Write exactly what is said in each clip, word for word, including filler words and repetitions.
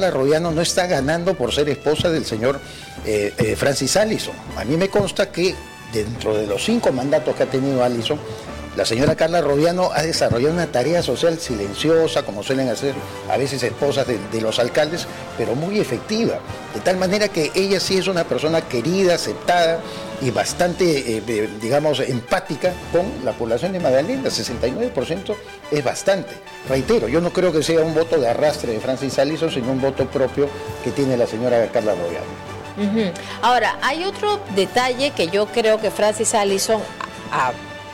Carla Roviano no está ganando por ser esposa del señor eh, eh, Francis Allison. A mí me consta que dentro de los cinco mandatos que ha tenido Allison, la señora Carla Roviano ha desarrollado una tarea social silenciosa, como suelen hacer a veces esposas de, de los alcaldes, pero muy efectiva. De tal manera que ella sí es una persona querida, aceptada y bastante, eh, digamos, empática con la población de Magdalena. sesenta y nueve por ciento es bastante. Reitero, yo no creo que sea un voto de arrastre de Francis Allison, sino un voto propio que tiene la señora Carla Roviano. Uh-huh. Ahora, hay otro detalle que yo creo que Francis Allison ha...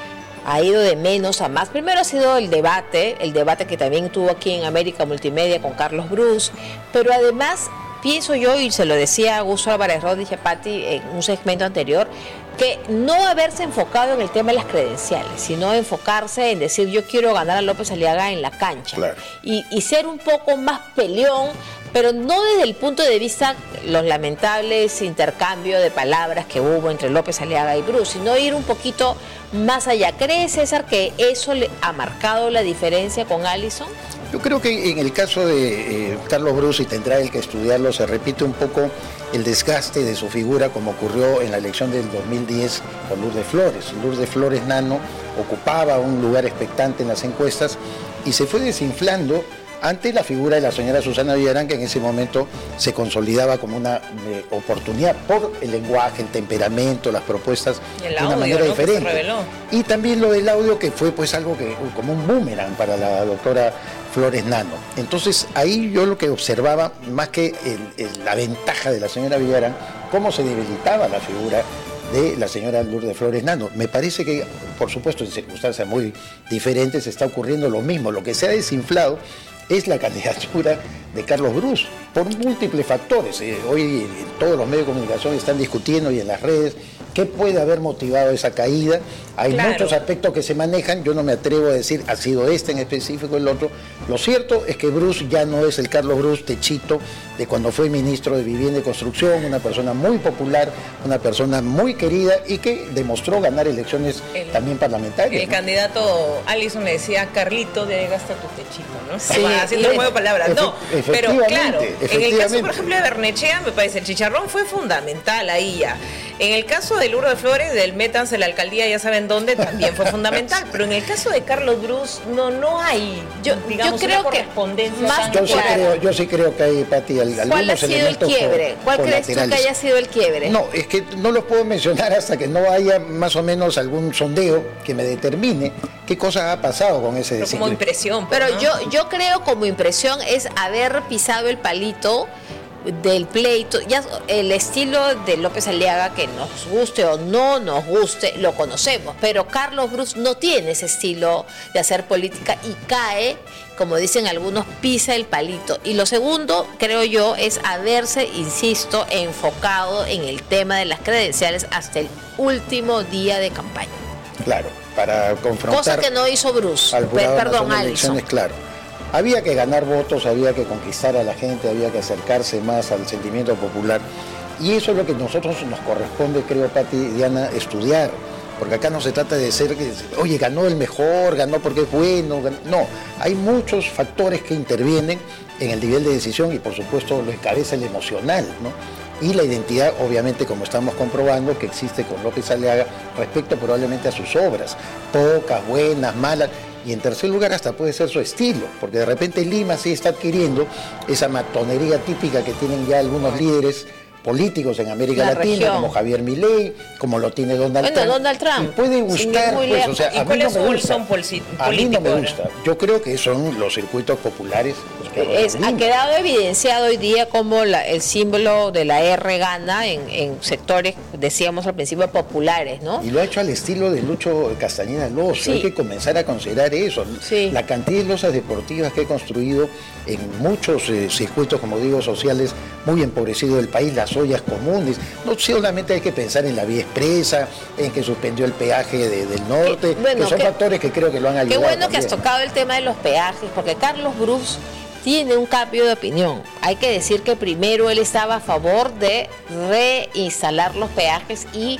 ha ido de menos a más. Primero ha sido el debate, el debate que también tuvo aquí en América Multimedia con Carlos Bruce, pero además pienso yo, y se lo decía Augusto Álvarez Rodríguez Patti en un segmento anterior, que no haberse enfocado en el tema de las credenciales, sino enfocarse en decir yo quiero ganar a López Aliaga en la cancha, claro. y, y ser un poco más peleón, pero no desde el punto de vista los lamentables intercambios de palabras que hubo entre López Aliaga y Bruce, sino ir un poquito más allá. ¿Cree, César, que eso le ha marcado la diferencia con Allison? Yo creo que en el caso de eh, Carlos Bruce, y tendrá él que estudiarlo, se repite un poco el desgaste de su figura como ocurrió en la elección del dos mil diez con Lourdes Flores. Lourdes Flores Nano ocupaba un lugar expectante en las encuestas y se fue desinflando ante la figura de la señora Susana Villarán, que en ese momento se consolidaba como una eh, oportunidad por el lenguaje, el temperamento, las propuestas de una manera ¿no? diferente. Y también lo del audio, que fue pues algo que como un boomerang para la doctora Flores Nano. Entonces ahí yo lo que observaba, más que el, el, la ventaja de la señora Villarán, cómo se debilitaba la figura de la señora Lourdes Flores Nano. Me parece que, por supuesto, en circunstancias muy diferentes está ocurriendo lo mismo. Lo que se ha desinflado es la candidatura de Carlos Bruce, por múltiples factores. Eh, hoy en todos los medios de comunicación están discutiendo y en las redes qué puede haber motivado esa caída. Hay claro. muchos aspectos que se manejan, yo no me atrevo a decir ha sido este en específico el otro. Lo cierto es que Bruce ya no es el Carlos Bruce techito de cuando fue ministro de Vivienda y Construcción, una persona muy popular, una persona muy querida y que demostró ganar elecciones el, también parlamentarias. El ¿no? candidato Allison le decía, Carlito, ya llegaste a tu techito, ¿no? Sí, haciendo un juego de palabras. No, pero claro, en el caso, por ejemplo, de Barnechea, me parece, el chicharrón fue fundamental ahí ya. En el caso de Lourdes Flores, del métanse la alcaldía, ya saben dónde, también fue fundamental. Pero en el caso de Carlos Bruce, no, no hay, yo, digamos, yo creo una que correspondencia. Más yo, sí creo, yo sí creo que hay, Pati, algunos ¿Cuál ha sido el quiebre? ¿Cuál crees tú que haya sido el quiebre? No, es que no los puedo mencionar hasta que no haya más o menos algún sondeo que me determine qué cosa ha pasado con ese desequilibrio. Como impresión. Pero ¿no? yo, yo creo como impresión es haber pisado el palito del pleito, ya el estilo de López Aliaga, que nos guste o no nos guste, lo conocemos, pero Carlos Bruce no tiene ese estilo de hacer política y cae, como dicen algunos, pisa el palito. Y lo segundo, creo yo, es haberse, insisto, enfocado en el tema de las credenciales hasta el último día de campaña. Claro, para confrontar. Cosa que no hizo Bruce, perdón, Allison. Claro. Había que ganar votos, había que conquistar a la gente, había que acercarse más al sentimiento popular. Y eso es lo que nosotros nos corresponde, creo, Pati y Diana, estudiar. Porque acá no se trata de ser, oye, ganó el mejor, ganó porque es bueno. Ganó. No, hay muchos factores que intervienen en el nivel de decisión y, por supuesto, lo encabeza el emocional, ¿no? Y la identidad, obviamente, como estamos comprobando, que existe con López Aliaga respecto probablemente a sus obras. Pocas, buenas, malas. Y en tercer lugar hasta puede ser su estilo, porque de repente Lima sí está adquiriendo esa matonería típica que tienen ya algunos líderes políticos en América la Latina, región. como Javier Milei, como lo tiene Donald bueno, Trump. Donald Trump. Y puede gustar, pues, o sea, ¿Y a cuál mí no es su me horizonte gusta. político? A mí no me gusta. Yo creo que son los circuitos populares. Es, ha quedado evidenciado hoy día como la, el símbolo de la R gana en, en sectores, decíamos al principio, populares, ¿no? Y lo ha hecho al estilo de Lucho Castañeda Loza. Sí. Hay que comenzar a considerar eso. Sí. La cantidad de losas deportivas que he construido en muchos eh, circuitos, como digo, sociales muy empobrecidos del país, las ollas comunes. No solamente hay que pensar en la vía expresa, en que suspendió el peaje de, del norte, que, bueno, que son que, factores que creo que lo han ayudado. Qué bueno también. Que has tocado el tema de los peajes, porque Carlos Bruce tiene un cambio de opinión. Hay que decir que primero él estaba a favor de reinstalar los peajes y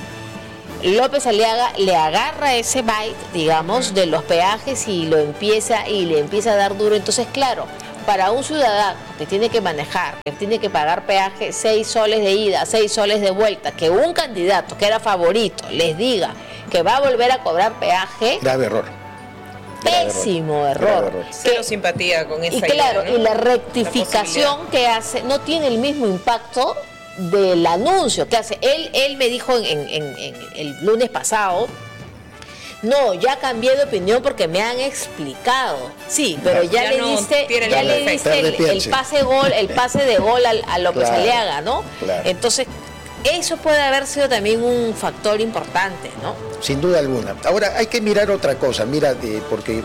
López Aliaga le agarra ese bite, digamos, de los peajes y lo empieza y le empieza a dar duro. Entonces, claro, para un ciudadano que tiene que manejar, que tiene que pagar peaje, seis soles de ida, seis soles de vuelta, que un candidato que era favorito les diga que va a volver a cobrar peaje. Grave error. Pésimo error. error. error. Cero simpatía con esa y claro, idea, ¿no? Y la rectificación la que hace no tiene el mismo impacto del anuncio que hace. Él, él me dijo en, en, en, en el lunes pasado, no, ya cambié de opinión porque me han explicado. Sí, pero ya, ya le no diste, ya le diste el, el pase gol, el pase de gol al, a López claro, Aliaga, ¿no? Claro. Entonces, eso puede haber sido también un factor importante, ¿no? Sin duda alguna. Ahora, hay que mirar otra cosa, mira, eh, porque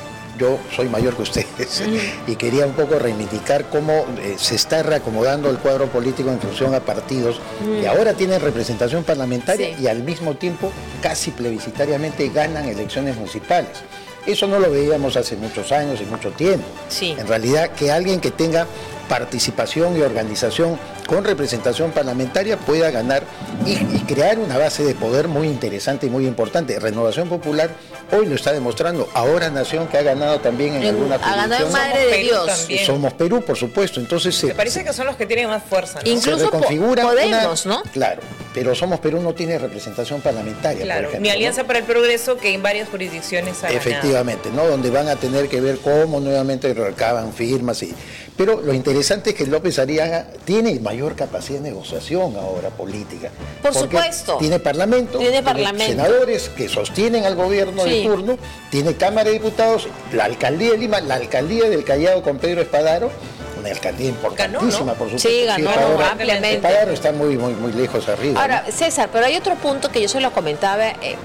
yo soy mayor que ustedes uh-huh. y quería un poco reivindicar cómo eh, se está reacomodando el cuadro político en función a partidos uh-huh. que ahora tienen representación parlamentaria sí. y al mismo tiempo casi plebiscitariamente ganan elecciones municipales. Eso no lo veíamos hace muchos años y mucho tiempo. Sí. En realidad, que alguien que tenga participación y organización con representación parlamentaria pueda ganar y, y crear una base de poder muy interesante y muy importante. Renovación Popular hoy lo está demostrando. Ahora Nación, que ha ganado también en, en alguna jurisdicción. Ha ganado en Madre de Dios. También. Somos Perú, por supuesto. Entonces me parece que son los que tienen más fuerza, ¿no? Incluso se reconfigura Podemos, una, ¿no? Claro, pero Somos Perú no tiene representación parlamentaria. Claro, por ejemplo, ni Alianza ¿no? para el Progreso, que en varias jurisdicciones ha efectivamente, ganado. ¿no? Donde van a tener que ver cómo nuevamente recaban firmas y... Pero lo interesante es que López Aliaga tiene mayor capacidad de negociación ahora política. Por supuesto. Tiene parlamento, tiene, tiene parlamento. senadores que sostienen al gobierno sí. de turno, tiene Cámara de Diputados, la Alcaldía de Lima, la Alcaldía del Callao con Pedro Espadaro, una alcaldía importantísima, ganó, ¿no? por supuesto. Sí, ganó sí, Espadaro, ampliamente. Espadaro está muy, muy, muy lejos arriba. Ahora, ¿no? César, pero hay otro punto que yo se lo comentaba eh,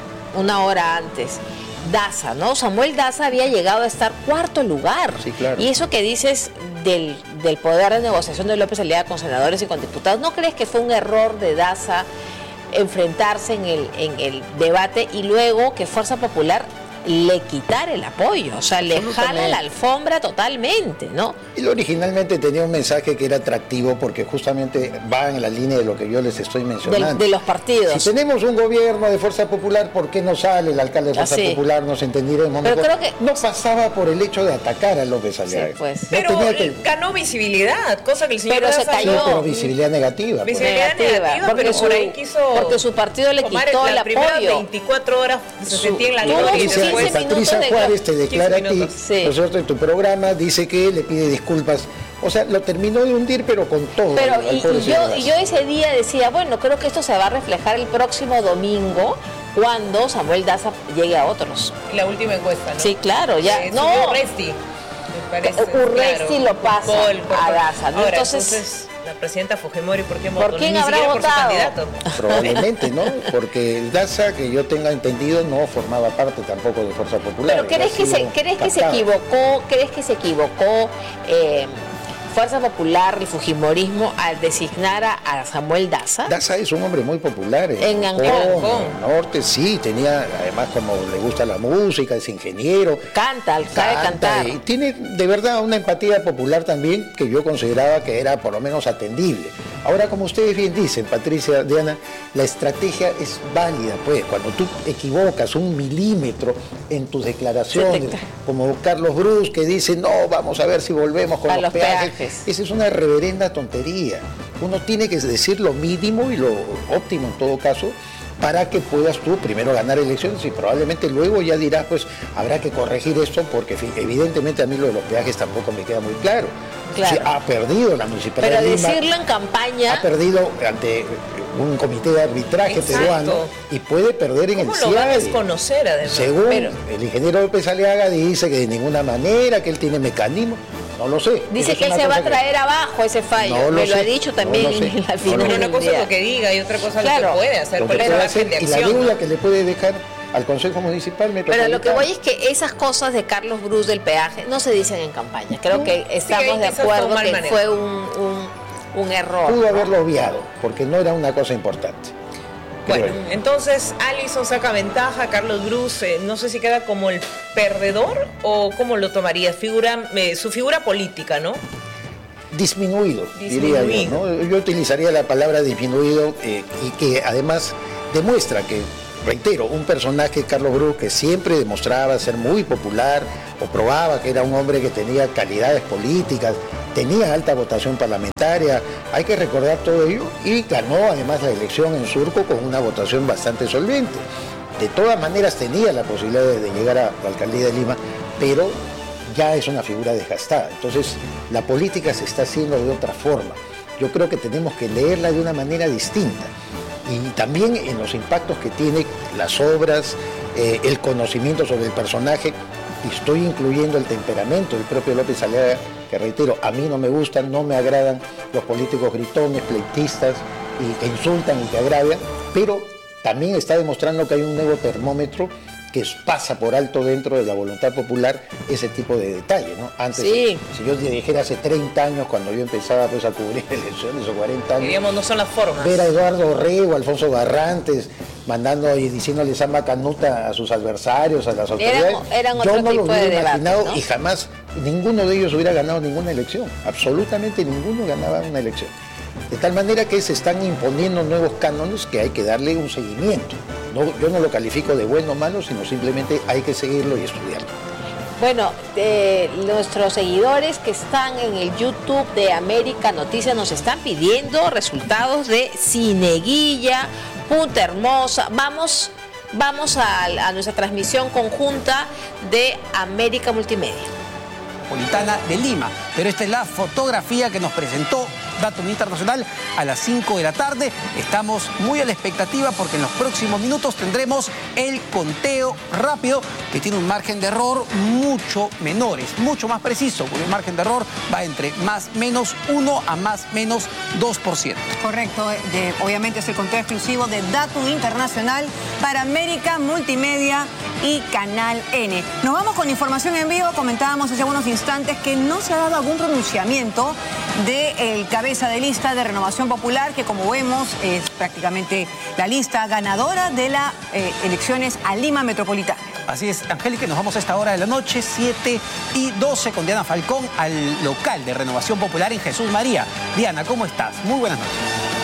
una hora antes. Daza, ¿no? Samuel Daza había llegado a estar cuarto lugar. Sí, claro. Y eso que dices del, del poder de negociación de López Aliaga con senadores y con diputados, ¿no crees que fue un error de Daza enfrentarse en el, en el debate y luego que Fuerza Popular le quitar el apoyo? O sea, le jala la alfombra totalmente, ¿no? Él originalmente tenía un mensaje que era atractivo porque justamente va en la línea de lo que yo les estoy mencionando. De, de los partidos. Si tenemos un gobierno de Fuerza Popular, ¿por qué no sale el alcalde de Fuerza Así. Popular? Nos entendiremos Pero mejor. creo que no pasaba por el hecho de atacar a López Aliaga. Sí, pues. No pero que... ganó visibilidad, cosa que el señor pero se cayó. Sí, pero visibilidad negativa. Visibilidad pues. negativa, porque pero su, por ahí quiso porque su partido le quitó el apoyo. veinticuatro horas se sentía en la gloria y después Patricia de Juárez te declara a ti, sí. ¿no es cierto? En tu programa dice que le pide disculpas. O sea, lo terminó de hundir, pero con todo. Pero y, y, yo, y yo ese día decía, bueno, creo que esto se va a reflejar el próximo domingo cuando Samuel Daza llegue a otros. La última encuesta, ¿no? Sí, claro, ya. Eh, no. Urresti, me parece. Urresti claro, lo pasa por, por, a Daza. ¿no? Ahora, entonces, entonces, la presidenta Fujimori, ¿por qué votó? ¿Por quién habrá votado? Por su candidato. Probablemente, ¿no? Porque el Daza, que yo tenga entendido, no formaba parte tampoco de Fuerza Popular. Pero ¿crees que se, ¿crees que se equivocó? ¿Crees que se equivocó? Eh, Fuerza Popular, el fujimorismo, al designar a, a Samuel Daza. Daza es un hombre muy popular en, en Ancón, en el norte, sí, tenía, además como le gusta la música, es ingeniero. Canta, sabe cantar. Y tiene de verdad una empatía popular también que yo consideraba que era por lo menos atendible. Ahora, como ustedes bien dicen, Patricia, Diana, la estrategia es válida, pues, cuando tú equivocas un milímetro en tus declaraciones, como Carlos Brus, que dice, no, vamos a ver si volvemos con los, los peajes. peajes. Esa es una reverenda tontería. Uno tiene que decir lo mínimo y lo óptimo en todo caso para que puedas tú primero ganar elecciones y probablemente luego ya dirás, pues habrá que corregir esto porque evidentemente a mí lo de los peajes tampoco me queda muy claro. Claro. Sí, ha perdido la municipalidad. Pero de Lima, decirlo en campaña. Ha perdido ante un comité de arbitraje Exacto. peruano y puede perder en ¿Cómo el lo C I A D. va a desconocer además? Según Pero, el ingeniero López Aliaga dice que de ninguna manera, que él tiene mecanismo. No lo sé. Dice que él se va a traer que... abajo ese fallo. No lo Me sé. lo ha dicho también no en la final. No, una cosa es lo que diga y otra cosa es claro. lo que puede hacer. Lo ¿Cuál que es puede la hacer, de y la deuda que le puede dejar al Consejo Municipal Pero lo que voy es que esas cosas de Carlos Brus del peaje no se dicen en campaña. Creo no. que estamos sí, que de acuerdo que manejo. fue un, un, un error. Pudo ¿no? haberlo obviado, porque no era una cosa importante. Bueno, bueno, entonces Alison saca ventaja, Carlos Brus, eh, no sé si queda como el perdedor o cómo lo tomaría, figura, eh, su figura política, ¿no? Disminuido, disminuido. diría yo, ¿no? Yo utilizaría la palabra disminuido eh, y que además demuestra que reitero, un personaje, Carlos Bru, que siempre demostraba ser muy popular o probaba que era un hombre que tenía calidades políticas, tenía alta votación parlamentaria, hay que recordar todo ello, y ganó además la elección en Surco con una votación bastante solvente. De todas maneras tenía la posibilidad de, de llegar a la alcaldía de Lima, pero ya es una figura desgastada. Entonces la política se está haciendo de otra forma. Yo creo que tenemos que leerla de una manera distinta. Y también en los impactos que tiene las obras, eh, el conocimiento sobre el personaje, y estoy incluyendo el temperamento del propio López Aliaga, que reitero, a mí no me gustan, no me agradan los políticos gritones, pleitistas, y que insultan y que agravian, pero también está demostrando que hay un nuevo termómetro que pasa por alto dentro de la voluntad popular ese tipo de detalles, ¿no? Antes, sí. si yo dijera hace treinta años, cuando yo empezaba pues, a cubrir elecciones, o cuarenta años, diríamos, no son las formas. Ver a Eduardo Rego, Alfonso Barrantes, mandando y diciéndole samba canuta a sus adversarios, a las autoridades, eran, eran yo otro no tipo lo hubiera de imaginado debate, ¿no? Y jamás ninguno de ellos hubiera ganado ninguna elección, absolutamente ninguno ganaba una elección. De tal manera que se están imponiendo nuevos cánones que hay que darle un seguimiento. No, yo no lo califico de bueno o malo, sino simplemente hay que seguirlo y estudiarlo. Bueno, eh, nuestros seguidores que están en el YouTube de América Noticias nos están pidiendo resultados de Cineguilla, Punta Hermosa. Vamos, vamos a, a nuestra transmisión conjunta de América Multimedia. Metropolitana de Lima. Pero esta es la fotografía que nos presentó Datum Internacional a las cinco de la tarde. Estamos muy a la expectativa porque en los próximos minutos tendremos el conteo rápido, que tiene un margen de error mucho menores, mucho más preciso, porque el margen de error va entre más menos uno a más menos dos por ciento. Correcto, de, obviamente es el conteo exclusivo de Datum Internacional para América Multimedia y Canal N. Nos vamos con información en vivo. Comentábamos hace unos instantes que no se ha dado algún pronunciamiento del cabeza de lista de Renovación Popular, que como vemos es prácticamente la lista ganadora de las eh, elecciones a Lima Metropolitana. Así es, Angélica, nos vamos a esta hora de la noche, siete y doce, con Diana Falcón al local de Renovación Popular en Jesús María. Diana, ¿cómo estás? Muy buenas noches.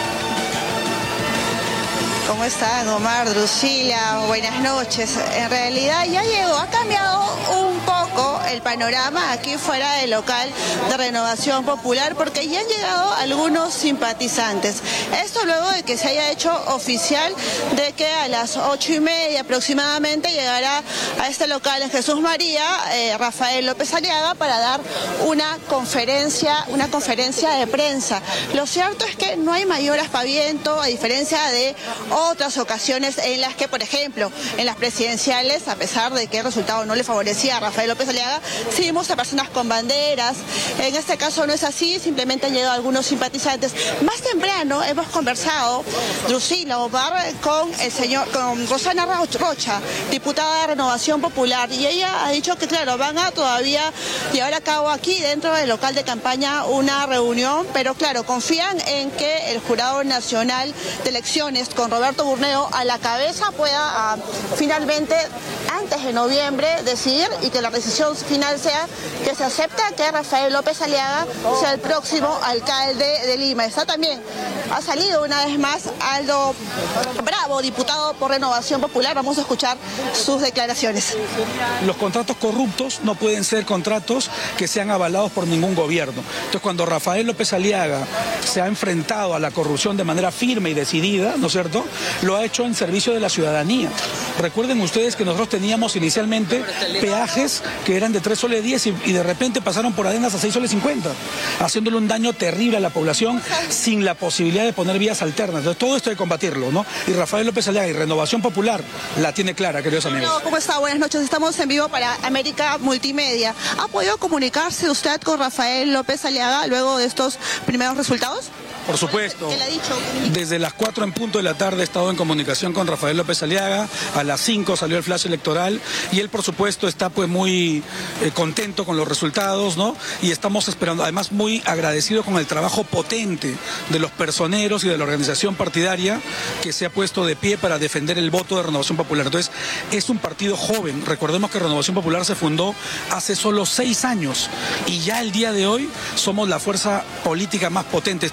¿Cómo están, Omar, Drusila? Buenas noches. En realidad ya llegó, ha cambiado un poco el panorama aquí fuera del local de Renovación Popular, porque ya han llegado algunos simpatizantes. Esto luego de que se haya hecho oficial de que a las ocho y media aproximadamente llegará a este local en Jesús María eh, Rafael López Aliaga para dar una conferencia, una conferencia de prensa. Lo cierto es que no hay mayor aspaviento, a diferencia de otras ocasiones en las que, por ejemplo, en las presidenciales, a pesar de que el resultado no le favorecía a Rafael López Aliaga, sí vimos a personas con banderas. En este caso no es así, simplemente han llegado algunos simpatizantes. Más temprano hemos conversado, Drusila Omar, con el señor, con Rosana Rocha, diputada de Renovación Popular, y ella ha dicho que, claro, van a todavía llevar a cabo aquí dentro del local de campaña una reunión, pero claro, confían en que el Jurado Nacional de Elecciones, con Roberto Burneo a la cabeza, pueda uh, finalmente, antes de noviembre, decidir y que la decisión final sea que se acepta que Rafael López Aliaga sea el próximo alcalde de Lima. Está también, ha salido una vez más Aldo Bravo, diputado por Renovación Popular. Vamos a escuchar sus declaraciones. Los contratos corruptos no pueden ser contratos que sean avalados por ningún gobierno. Entonces, cuando Rafael López Aliaga se ha enfrentado a la corrupción de manera firme y decidida, ¿no es cierto?, lo ha hecho en servicio de la ciudadanía. Recuerden ustedes que nosotros teníamos inicialmente peajes que eran de tres soles diez y, y de repente pasaron por arenas a seis soles cincuenta, haciéndole un daño terrible a la población sin la posibilidad de poner vías alternas. Entonces, todo esto hay que combatirlo, ¿no? Y Rafael López Aliaga y Renovación Popular la tiene clara, queridos amigos. ¿Cómo está? Buenas noches. Estamos en vivo para América Multimedia. ¿Ha podido comunicarse usted con Rafael López Aliaga luego de estos primeros resultados? Por supuesto. ¿Qué le ha dicho? Desde las cuatro en punto de la tarde he estado en comunicación con Rafael López Aliaga. A las cinco salió el flash electoral y él, por supuesto, está pues muy eh, contento con los resultados, ¿no? Y estamos esperando, además muy agradecido con el trabajo potente de los personeros y de la organización partidaria que se ha puesto de pie para defender el voto de Renovación Popular. Entonces, es un partido joven. Recordemos que Renovación Popular se fundó hace solo seis años y ya el día de hoy somos la fuerza política más potente de este país.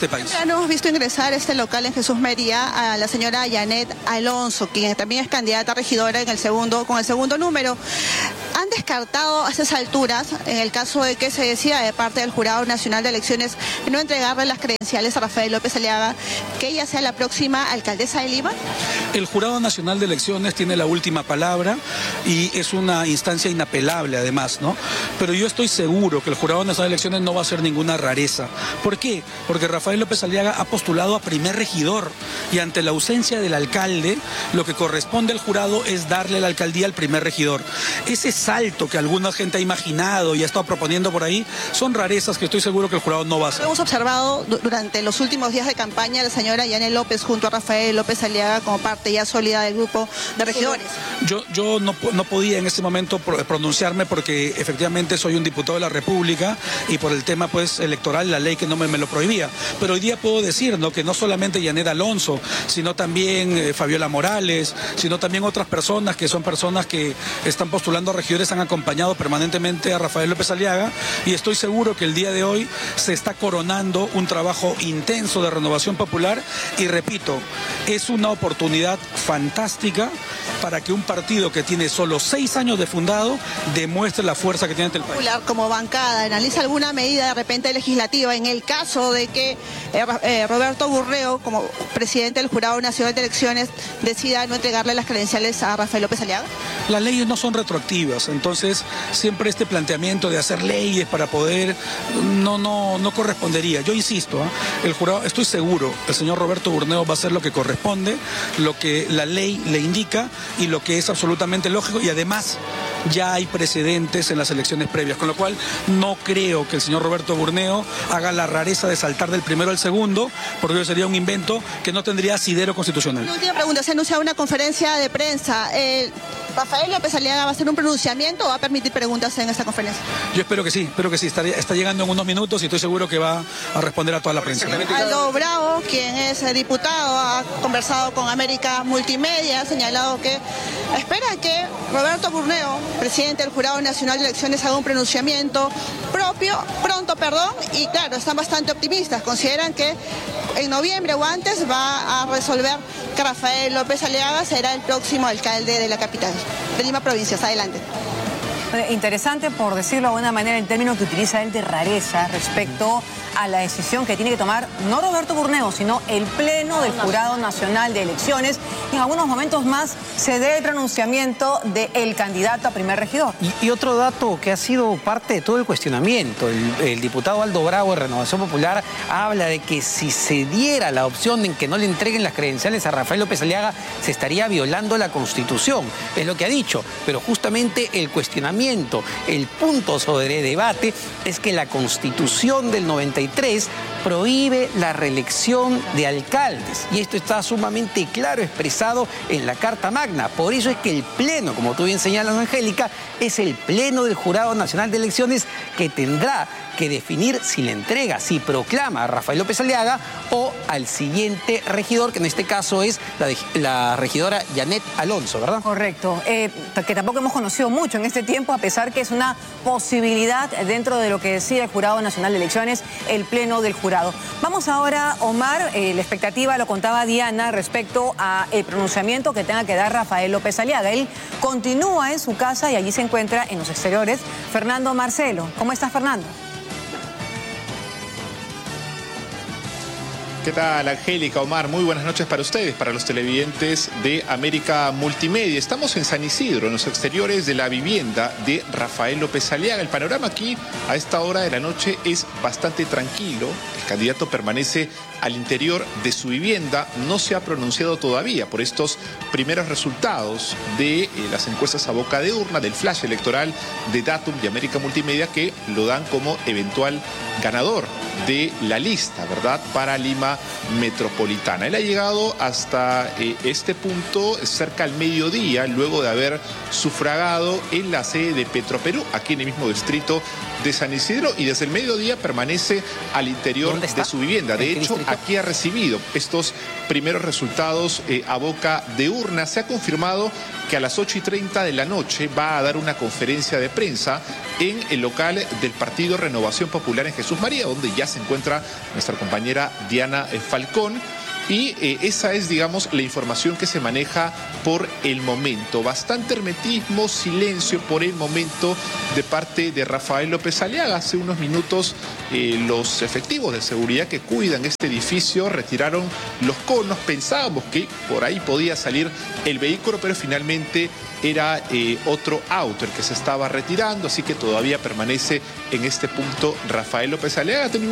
mañana hemos visto ingresar a este local en Jesús María a la señora Yanet Alonso, quien también es candidata a regidora en el segundo, con el segundo número. ¿Han descartado a estas alturas, en el caso de que se decida de parte del Jurado Nacional de Elecciones no entregarle las credenciales a Rafael López Aliaga, que ella sea la próxima alcaldesa de Lima? El Jurado Nacional de Elecciones tiene la última palabra y es una instancia inapelable además, ¿no? Pero yo estoy seguro que el Jurado Nacional de Elecciones no va a ser ninguna rareza. ¿Por qué? Porque Rafael López Aliaga ha postulado a primer regidor y ante la ausencia del alcalde, lo que corresponde al jurado es darle la alcaldía al primer regidor. Ese salto que alguna gente ha imaginado y ha estado proponiendo por ahí son rarezas que estoy seguro que el jurado no va a hacer. Hemos observado durante los últimos días de campaña a la señora Yanet López junto a Rafael López Aliaga como parte ya sólida del grupo de regidores. Yo, yo no, no podía en ese momento pronunciarme porque efectivamente soy un diputado de la República y por el tema pues electoral la ley que no me, me lo prohibía. Pero hoy día puedo decir, ¿no?, que no solamente Yanet Alonso, sino también eh, Fabiola Morales, sino también otras personas que son personas que están postulando a regidores, han acompañado permanentemente a Rafael López Aliaga y estoy seguro que el día de hoy se está coronando un trabajo intenso de renovación popular y repito, es una oportunidad fantástica para que un partido que tiene solo seis años de fundado demuestre la fuerza que tiene ante el país. Como bancada, ¿analiza alguna medida de repente legislativa en el caso de que eh, eh, Roberto Burreo, como presidente del Jurado Nacional de Elecciones, decida no entregarle las credenciales a Rafael López Aliaga? Las leyes no son retroactivas, entonces siempre este planteamiento de hacer leyes para poder no, no, no correspondería. Yo insisto, ¿eh? el jurado, estoy seguro, el señor Roberto Burreo va a hacer lo que corresponde, lo que la ley le indica y lo que es absolutamente lógico y además ya hay precedentes en las elecciones previas, con lo cual no creo que el señor Roberto Burreo haga la rareza de saltar del primero al segundo, porque eso sería un invento que no tendría asidero constitucional. Una última pregunta, se anuncia una conferencia de prensa. Eh, ¿Rafael López Aliaga va a hacer un pronunciamiento o va a permitir preguntas en esta conferencia? Yo espero que sí, espero que sí. Está, está llegando en unos minutos y estoy seguro que va a responder a toda la prensa. Aldo Bravo, quien es diputado, ha conversado con América Multimedia, ha señalado que espera que Roberto Burreo, presidente del Jurado Nacional de Elecciones, haga un pronunciamiento propio, pronto, perdón, y claro, están bastante optimistas. Consideran que en noviembre o antes va a resolver que Rafael López Aliaga será el próximo alcalde de la capital, de Lima Provincias. Adelante. Interesante, por decirlo de alguna manera, el término que utiliza él de rareza respecto a la decisión que tiene que tomar no Roberto Burreo, sino el Pleno del Jurado Nacional de Elecciones. Y en algunos momentos más se dé el pronunciamiento del candidato a primer regidor. Y, y otro dato que ha sido parte de todo el cuestionamiento, el, el diputado Aldo Bravo de Renovación Popular habla de que si se diera la opción en que no le entreguen las credenciales a Rafael López Aliaga, se estaría violando la Constitución. Es lo que ha dicho, pero justamente el cuestionamiento, el punto sobre debate es que la Constitución del noventa y tres prohíbe la reelección de alcaldes y esto está sumamente claro expresado en la Carta Magna. Por eso es que el Pleno, como tú bien señalas, Angélica, es el Pleno del Jurado Nacional de Elecciones que tendrá que definir si le entrega, si proclama a Rafael López Aliaga o al siguiente regidor, que en este caso es la, de, la regidora Yanet Alonso, ¿verdad? Correcto, eh, que tampoco hemos conocido mucho en este tiempo, a pesar que es una posibilidad dentro de lo que decide el Jurado Nacional de Elecciones, el Pleno del Jurado. Vamos ahora, Omar, eh, la expectativa, lo contaba Diana, respecto al pronunciamiento que tenga que dar Rafael López Aliaga. Él continúa en su casa y allí se encuentra en los exteriores Fernando Marcelo. ¿Cómo estás, Fernando? ¿Qué tal, Angélica, Omar? Muy buenas noches para ustedes, para los televidentes de América Multimedia. Estamos en San Isidro, en los exteriores de la vivienda de Rafael López Aliaga. El panorama aquí, a esta hora de la noche, es bastante tranquilo. El candidato permanece al interior de su vivienda. No se ha pronunciado todavía por estos primeros resultados de eh, las encuestas a boca de urna, del flash electoral de Datum y América Multimedia, que lo dan como eventual ganador de la lista, ¿verdad?, para Lima Metropolitana. Él ha llegado hasta eh, este punto cerca al mediodía, luego de haber sufragado en la sede de Petroperú, aquí en el mismo distrito de San Isidro y desde el mediodía permanece al interior de su vivienda. De hecho, aquí ha recibido estos primeros resultados eh, a boca de urna. Se ha confirmado que a las ocho y treinta de la noche va a dar una conferencia de prensa en el local del Partido Renovación Popular en Jesús María, donde ya se encuentra nuestra compañera Diana Falcón. Y eh, esa es, digamos, la información que se maneja por el momento. Bastante hermetismo, silencio por el momento de parte de Rafael López Aliaga. Hace unos minutos eh, los efectivos de seguridad que cuidan este edificio retiraron los conos. Pensábamos que por ahí podía salir el vehículo, pero finalmente era eh, otro auto el que se estaba retirando, así que todavía permanece en este punto Rafael López Aliaga.